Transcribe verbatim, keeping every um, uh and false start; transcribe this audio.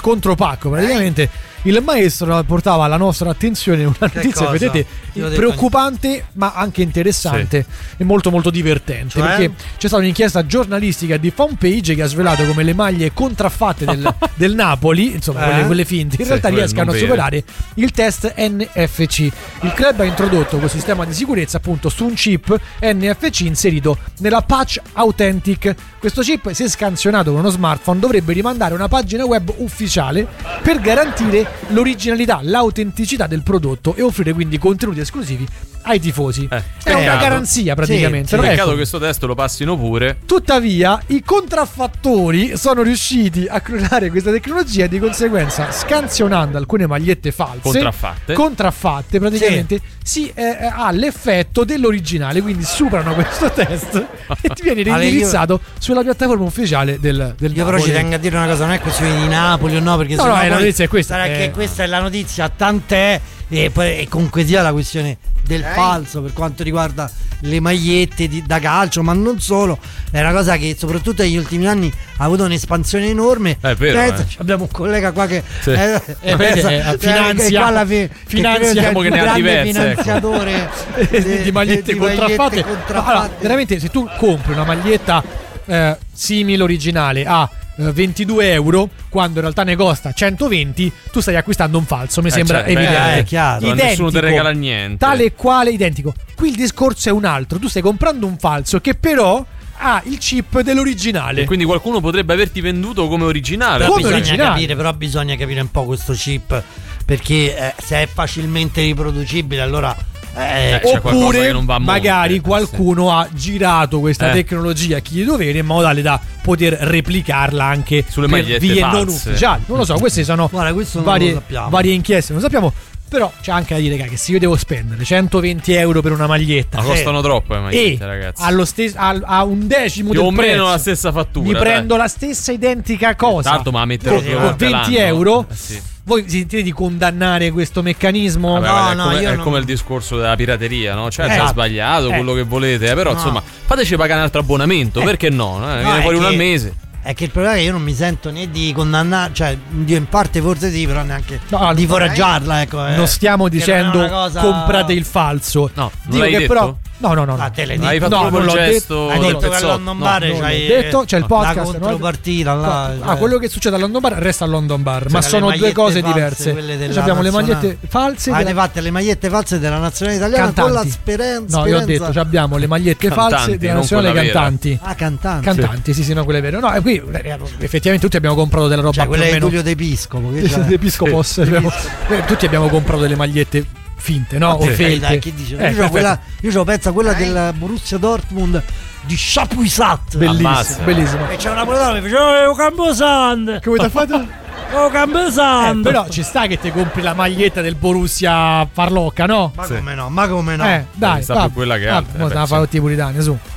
contropacco praticamente il maestro portava alla nostra attenzione una notizia, vedete, preoccupante ma anche interessante, sì, e molto molto divertente, cioè? Perché c'è stata un'inchiesta giornalistica di Fanpage che ha svelato come le maglie contraffatte del, del Napoli, insomma eh? quelle, quelle finte, in sì, realtà riescano a superare il test N F C. Il club ha introdotto quel sistema di sicurezza appunto su un chip N F C inserito nella patch Authentic. Questo chip, se scansionato con uno smartphone, dovrebbe rimandare una pagina web ufficiale per garantire l'originalità, l'autenticità del prodotto e offrire quindi contenuti esclusivi ai tifosi. Eh, è peccato. Una garanzia praticamente. Sì, sì. Peccato ecco. che questo test lo passino pure. Tuttavia i contraffattori sono riusciti a clonare questa tecnologia e di conseguenza, scansionando alcune magliette false contraffatte, contraffatte praticamente sì. si eh, ha l'effetto dell'originale, quindi superano questo test e ti viene indirizzato sulla piattaforma ufficiale del, del io Napoli. Però ci tengo a dire una cosa, non è questione di Napoli o no, perché no, se no, no la notizia è questa, sarà è... che questa è la notizia, tant'è. E poi e comunque sia la questione del eh. falso per quanto riguarda le magliette di, da calcio, ma non solo, è una cosa che soprattutto negli ultimi anni ha avuto un'espansione enorme. È vero, Pensa, eh. abbiamo un collega qua che sì. eh, eh, pensa, eh, finanzia, qua fi- finanziamo che, che ne ha diverse, finanziatore ecco. di, di magliette di contraffatte, magliette contraffatte. Allora, veramente se tu compri una maglietta eh, simile originale a ventidue euro quando in realtà ne costa centoventi, tu stai acquistando un falso, mi eh sembra cioè, evidente, beh, è chiaro, identico, nessuno ti regala niente, tale e quale identico. Qui il discorso è un altro, tu stai comprando un falso che però ha il chip dell'originale e quindi qualcuno potrebbe averti venduto come originale. Però come bisogna originale. capire, però bisogna capire un po' questo chip, perché eh, se è facilmente riproducibile allora Eh, oppure non va magari monte, qualcuno sì. ha girato questa eh. tecnologia a chi di dovere in modo tale da poter replicarla anche sulle per magliette vie false. non ufficiali. Non lo so, queste sono Guarda, questo varie, non lo sappiamo. varie inchieste, non sappiamo. Però c'è anche da dire che se io devo spendere centoventi euro per una maglietta, ma costano troppo le magliette, e ragazzi, allo stes- a, a un decimo più del o meno prezzo, la stessa fattura, mi dai. prendo la stessa identica cosa, tanto ma la metterò con, con venti euro. Eh, sì. Voi sentite di condannare questo meccanismo? Vabbè, no, vabbè, no, è come, io è non... come il discorso della pirateria, no? Cioè, eh, è sbagliato eh. quello che volete, eh, però no. insomma, fateci pagare un altro abbonamento, eh. perché no? Eh? No, Viene fuori che... uno al mese. È che il problema è che io non mi sento né di condannare, cioè io in parte forse sì, però neanche no, di foraggiarla, ecco. Eh. Non stiamo dicendo cosa... comprate il falso. No, non dico l'hai che detto? però no, no, no, no. Ah, te l'hai non hai detto. fatto no, proprio non il l'ho gesto. Hai del detto che pezzotto. a London no, Bar no, c'hai detto, c'è il podcast, la contropartita, no? no? Ah, Cioè... quello che succede a London Bar resta a London Bar, cioè, ma sono due cose false, diverse. Noi abbiamo le nazionale. magliette false. Avete della... fatte le magliette false della nazionale italiana cantanti. con la speranza. No, io ho detto, abbiamo le magliette cantanti, false della non nazionale quella cantanti. Ah, cantanti. Cantanti, sì, sì, no, quelle vere. No, e qui effettivamente tutti abbiamo comprato della roba Cioè, più o quella di meno Giulio d'Episcopo. Che cioè... Episcopos. Sì. Abbiamo... eh, tutti abbiamo comprato delle magliette finte, no? O Sì. fake. Dai, chi dice? Eh, io, ho quella, io ho penso a quella del Borussia Dortmund di Chapuisat. Bellissimo, Ammazza. bellissimo. E c'è una napoletano che faceva oh, Camposan. Come ti ha fatto? Oh, Camposan. Eh, però ci sta che ti compri la maglietta del Borussia farlocca, no? Ma Sì. come no? Ma come no? Eh, dai, sta va, più quella che va, altre, mo eh, te la beh, fa sì. tutti i puritani, su.